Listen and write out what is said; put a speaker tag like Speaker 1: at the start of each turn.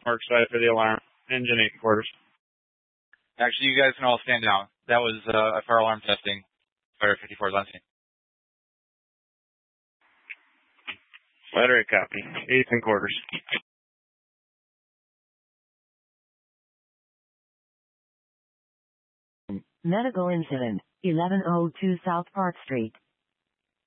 Speaker 1: Mark side for the alarm. Engine 8 quarters.
Speaker 2: Actually, you guys can all stand down. That was a fire alarm testing. Fire 54 is on scene.
Speaker 1: Letter A copy. 8 and quarters.
Speaker 3: Medical incident, 1102 South Park Street.